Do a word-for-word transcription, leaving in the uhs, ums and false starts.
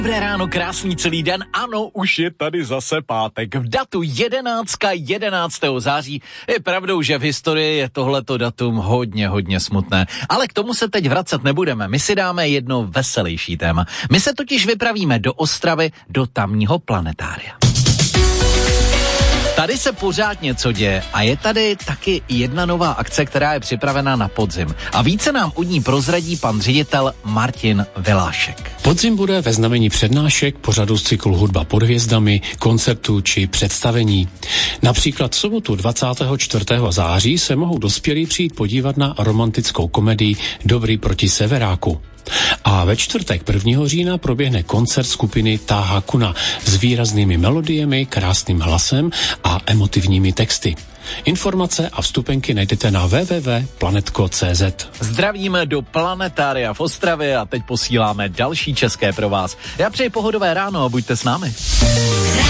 Dobré ráno, krásný celý den, ano, už je tady zase pátek. V datu jedenáctka jedenáctého září je pravdou, že v historii je tohleto datum hodně, hodně smutné. Ale k tomu se teď vracet nebudeme, my si dáme jedno veselější téma. My se totiž vypravíme do Ostravy, do tamního planetária. Tady se pořád něco děje a je tady taky jedna nová akce, která je připravena na podzim. A více nám o ní prozradí pan ředitel Martin Vilášek. Podzim bude ve znamení přednášek, pořadu z cyklu Hudba pod hvězdami, koncertů či představení. Například v sobotu dvacátého čtvrtého září se mohou dospělí přijít podívat na romantickou komedii Dobrý proti severáku. A ve čtvrtek prvního října proběhne koncert skupiny Táha Kuna s výraznými melodiemi, krásným hlasem a emotivními texty. Informace a vstupenky najdete na w w w tečka planetko tečka c z. Zdravíme do planetária v Ostravě a teď posíláme další české pro vás. Já přeji pohodové ráno a buďte s námi.